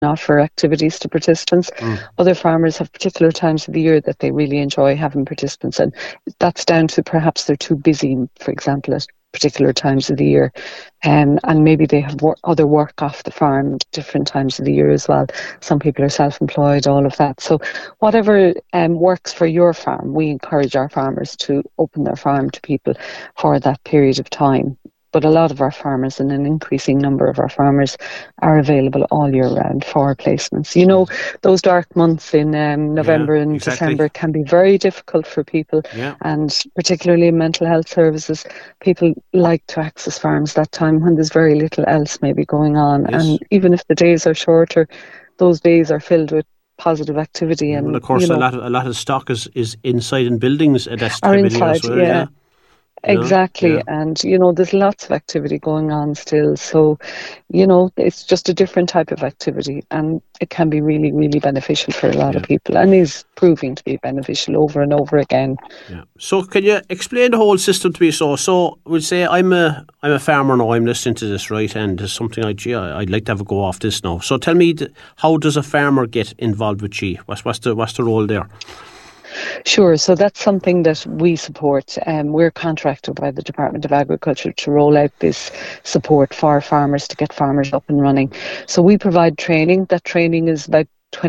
offer activities to participants. Other farmers have particular times of the year that they really enjoy having participants, and that's down to perhaps they're too busy, for example, at particular times of the year, and maybe they have other work off the farm different times of the year as well. Some people are self-employed, all of that. So whatever works for your farm, we encourage our farmers to open their farm to people for that period of time. But a lot of our farmers, and an increasing number of our farmers, are available all year round for placements. You know, those dark months in November and December can be very difficult for people, and particularly in mental health services, people like to access farms that time when there's very little else maybe going on. And even if the days are shorter, those days are filled with positive activity. And of course, a lot of stock is inside in buildings at that time of year as well. Exactly. And, there's lots of activity going on still. So, it's just a different type of activity, and it can be really, really beneficial for a lot of people, and is proving to be beneficial over and over again. Yeah. So can you explain the whole system to me? So we'll say I'm a farmer now, I'm listening to this, right? And there's something I'd like to have a go off this now. So tell me, how does a farmer get involved with GEE? What's the role there? Sure. So that's something that we support. We're contracted by the Department of Agriculture to roll out this support for farmers, to get farmers up and running. So we provide training. That training is about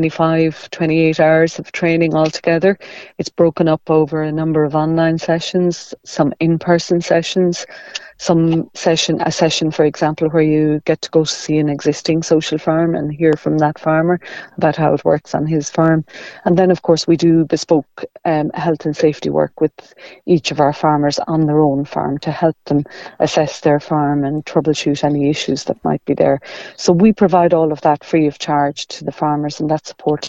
28 hours of training altogether. It's broken up over a number of online sessions, some in-person sessions, a session, for example, where you get to go to see an existing social farm and hear from that farmer about how it works on his farm. And then, of course, we do bespoke health and safety work with each of our farmers on their own farm to help them assess their farm and troubleshoot any issues that might be there. So we provide all of that free of charge to the farmers, and that support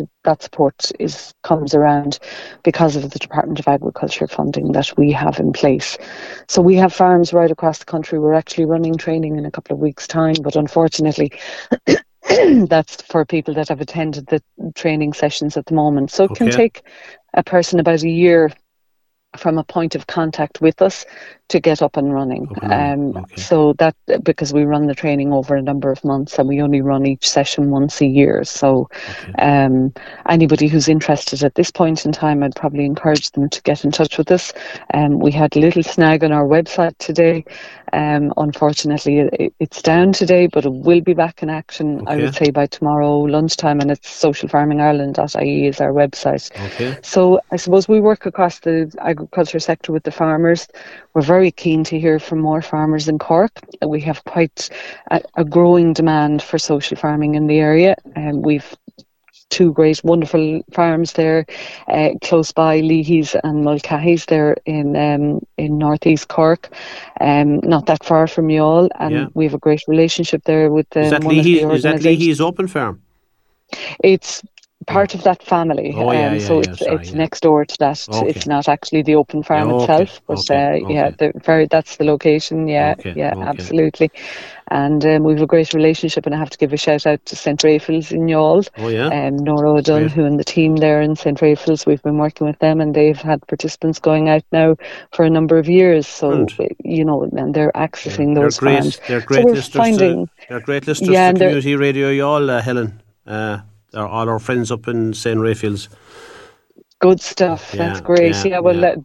comes around because of the Department of Agriculture funding that we have in place. So we have farms right across the country. We're actually running training in a couple of weeks' time, but unfortunately that's for people that have attended the training sessions at the moment. So it can take a person about a year from a point of contact with us to get up and running. So that, because we run the training over a number of months and we only run each session once a year. So anybody who's interested at this point in time, I'd probably encourage them to get in touch with us. We had a little snag on our website today. Unfortunately, it's down today, but it will be back in action, I would say, by tomorrow lunchtime, and it's socialfarmingireland.ie is our website. So I suppose we work across the agriculture sector with the farmers. We're very keen to hear from more farmers in Cork. We have quite a growing demand for social farming in the area, and we've two great, wonderful farms there close by, Leahy's and Mulcahy's there in northeast Cork, not that far from Youghal, and we have a great relationship there with is that Leahy's open farm? It's part of that family, so it's next door to that. It's not actually the open farm itself, but that's the location. Absolutely. And we have a great relationship, and I have to give a shout out to St. Raphael's in Youghal. Nora O'Donoghue and the team there in St. Raphael's. We've been working with them, and they've had participants going out now for a number of years. So and they're accessing those farms. They're great listeners. They're great listeners to Community Radio Youghal, Helen. They're all our friends up in St. Raphael's. Good stuff. That's great. They're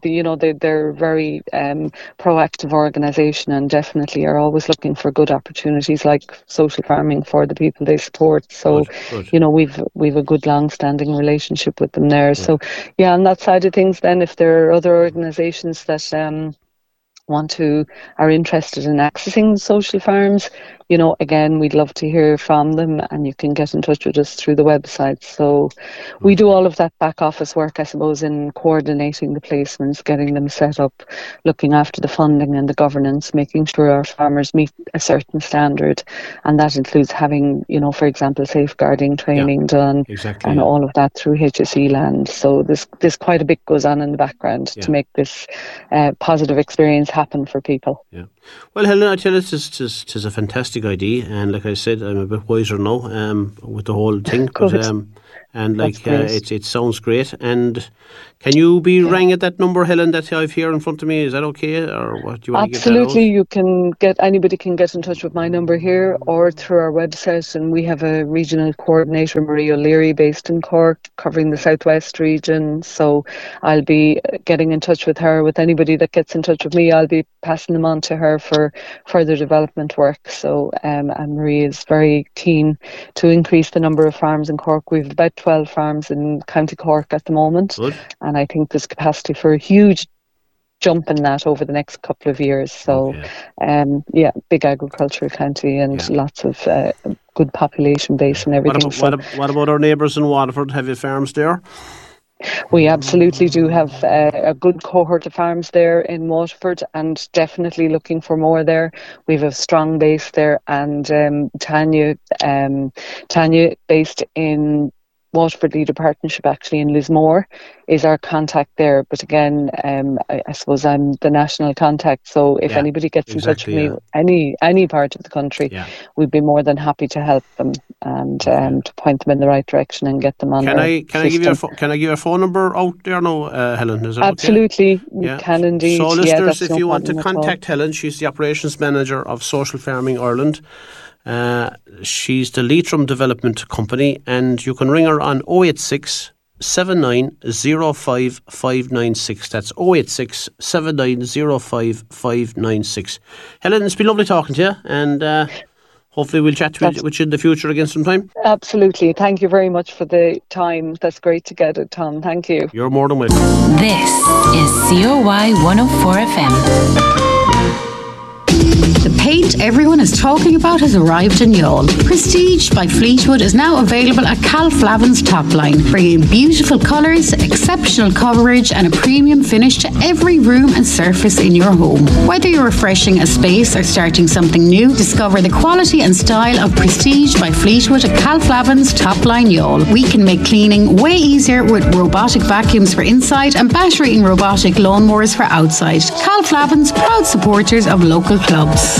very proactive organisation, and definitely are always looking for good opportunities like social farming for the people they support. So, we've a good long-standing relationship with them there. So, on that side of things, then if there are other organisations that are interested in accessing social farms, again, we'd love to hear from them, and you can get in touch with us through the website. So we do all of that back office work, I suppose, in coordinating the placements, getting them set up, looking after the funding and the governance, making sure our farmers meet a certain standard. And that includes having, for example, safeguarding training done and all of that through HSE land. So there's quite a bit goes on in the background to make this positive experience happen for people. Well, Helen, I tell you, it's a fantastic idea, and like I said, I'm a bit wiser now with the whole thing. But And it sounds great. And can you be rang at that number, Helen, that I have here in front of me? Is that okay, or what do you want Absolutely, to get that out? anybody can get in touch with my number here or through our website, and we have a regional coordinator, Marie O'Leary, based in Cork, covering the southwest region. So I'll be getting in touch with her. With anybody that gets in touch with me, I'll be passing them on to her for further development work. So and Marie is very keen to increase the number of farms in Cork. We've about 12 farms in County Cork at the moment. Good. And I think there's capacity for a huge jump in that over the next couple of years. So, big agricultural county and lots of good population base and everything. What about our neighbours in Waterford? Have you farms there? We absolutely do have a good cohort of farms there in Waterford, and definitely looking for more there. We have a strong base there, and Tanya, based in Waterford Leader Partnership, actually in Lismore, is our contact there. But again, I suppose I'm the national contact, so if anybody gets in touch with me, any part of the country, we'd be more than happy to help them and to point them in the right direction and get them on. Can I give you a phone number out there now, Helen? Is that absolutely okay? You can indeed. So listeners, if you want to contact Helen, she's the operations manager of Social Farming Ireland. She's the Leitrim Development Company, and you can ring her on 086 7905 596. That's 086 7905 596. Helen, it's been lovely talking to you, and hopefully we'll chat with you in the future again sometime. Absolutely. Thank you very much for the time. That's great to get it, Tom. Thank you. You're more than welcome. This is COY 104 FM. The paint everyone is talking about has arrived in Youghal. Prestige by Fleetwood is now available at Cal Flavin's top line, bringing beautiful colours, exceptional coverage and a premium finish to every room and surface in your home. Whether you're refreshing a space or starting something new, discover the quality and style of Prestige by Fleetwood at Cal Flavin's top line Youghal. We can make cleaning way easier with robotic vacuums for inside and battery and robotic lawnmowers for outside. Cal Flavin's, proud supporters of local clubs.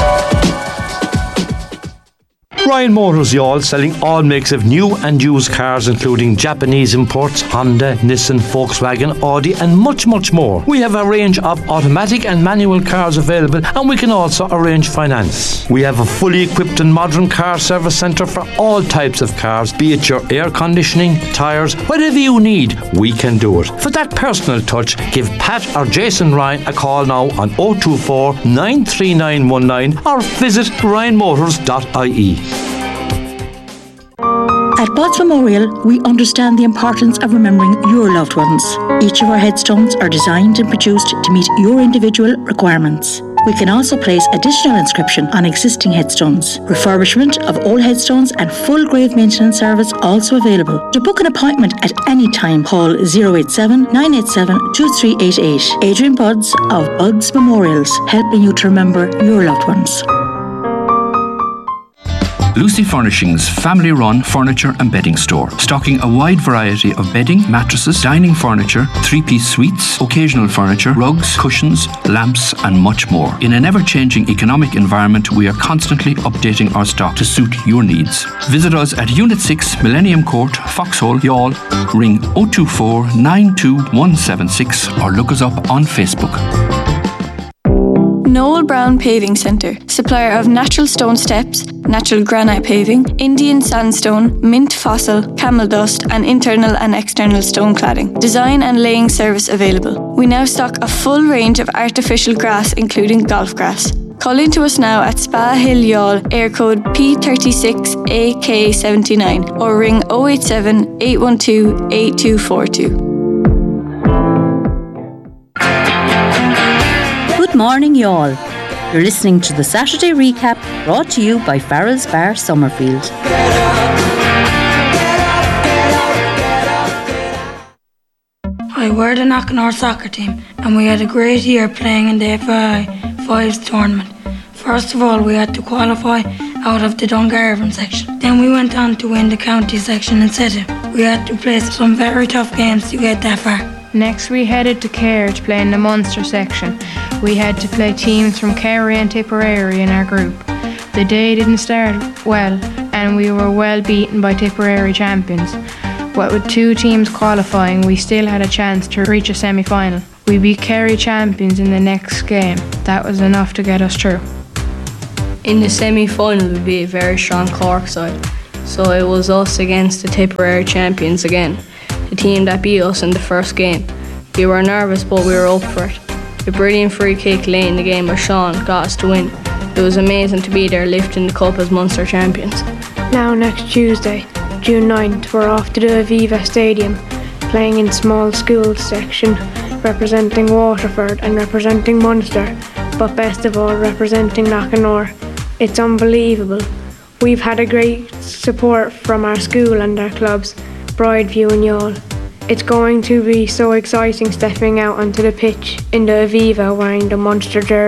Ryan Motors Youghal, selling all makes of new and used cars, including Japanese imports, Honda, Nissan, Volkswagen, Audi and much, much more. We have a range of automatic and manual cars available, and we can also arrange finance. We have a fully equipped and modern car service centre for all types of cars, be it your air conditioning, tyres, whatever you need, we can do it. For that personal touch, give Pat or Jason Ryan a call now on 024 93919 or visit ryanmotors.ie. At Bud's Memorial, we understand the importance of remembering your loved ones. Each of our headstones are designed and produced to meet your individual requirements. We can also place additional inscription on existing headstones. Refurbishment of old headstones and full grave maintenance service also available. To book an appointment at any time, call 087 987 2388. Adrian Budds of Bud's Memorials, helping you to remember your loved ones. Lucy Furnishings family-run furniture and bedding store, stocking a wide variety of bedding, mattresses, dining furniture, three-piece suites, occasional furniture, rugs, cushions, lamps and much more. In an ever-changing economic environment, we are constantly updating our stock to suit your needs. Visit us at Unit 6, Millennium Court, Foxhole, Youghal. Ring 024 92176 or look us up on Facebook. Noel Brown Paving Centre, supplier of natural stone steps, natural granite paving, Indian sandstone, mint fossil, camel dust and internal and external stone cladding. Design and laying service available. We now stock a full range of artificial grass including golf grass. Call in to us now at Spa Hill Youghal, air code P36AK79 or ring 087 812 8242. Good morning, Youghal. You're listening to the Saturday Recap, brought to you by Farrell's Bar, Summerfield. I wear the Knocknor soccer team, and we had a great year playing in the FAI 5s tournament. First of all, we had to qualify out of the Dungarvan section. Then we went on to win the county section in Seta. We had to play some very tough games to get that far. Next we headed to Cahir to play in the Munster section. We had to play teams from Kerry and Tipperary in our group. The day didn't start well and we were well beaten by Tipperary champions. but with 2 teams qualifying, we still had a chance to reach a semi-final. We beat Kerry champions in the next game. That was enough to get us through. In the semi-final, we beat a very strong Cork side, so it was us against the Tipperary champions again, the team that beat us in the first game. We were nervous, but we were up for it. A brilliant free kick late in the game by Sean got us to win. It was amazing to be there lifting the cup as Munster champions. Now next Tuesday, June 9th, we're off to the Aviva Stadium, playing in small school section, representing Waterford and representing Munster, but best of all representing Knockanore. It's unbelievable. We've had a great support from our school and our clubs, Broadview and Youghal. It's going to be so exciting stepping out onto the pitch in the Aviva wearing the Munster jersey.